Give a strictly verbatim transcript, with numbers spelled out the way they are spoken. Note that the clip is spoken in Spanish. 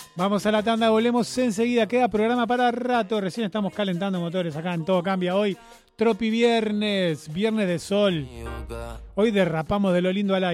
Vamos a la tanda, volvemos enseguida. Queda programa para rato. Recién estamos calentando motores acá en Todo Cambia hoy. Tropi Viernes, Viernes de Sol. Hoy derrapamos de lo lindo al aire.